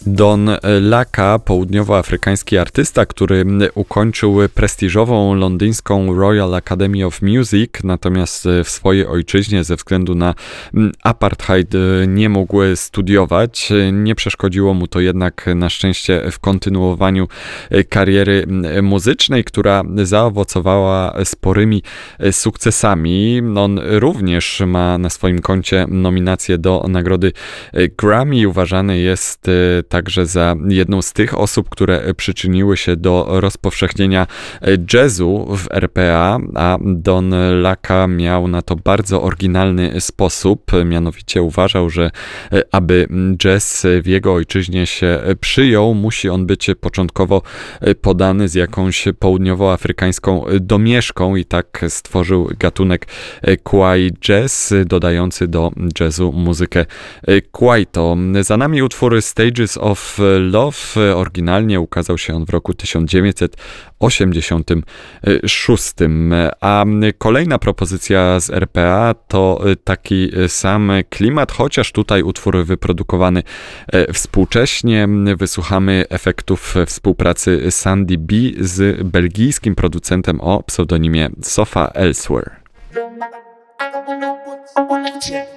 Don Laka, południowoafrykański artysta, który ukończył prestiżową londyńską Royal Academy of Music, natomiast w swojej ojczyźnie ze względu na apartheid nie mógł studiować. Nie przeszkodziło mu to jednak na szczęście w kontynuowaniu kariery muzycznej, która zaowocowała sporymi sukcesami. On również ma na swoim koncie nominację do nagrody Grammy. Uważany jest także za jedną z tych osób, które przyczyniły się do rozpowszechnienia jazzu w RPA, a Don Laka miał na to bardzo oryginalny sposób. Mianowicie uważał, że aby jazz w jego ojczyźnie się przyjął, musi on być początkowo podany z jakąś południowoafrykańską domieszką i tak stworzył gatunek Kwai Jazz, dodający do jazzu muzykę kwaito. Za nami utwór Stages of Love. Oryginalnie ukazał się on w roku 1986. A kolejna propozycja z RPA to taki sam klimat, chociaż tutaj utwór wyprodukowany współcześnie. Wysłuchamy efektów współpracy Sandy B z belgijskim producentem o pseudonimie Sofa Elsewhere.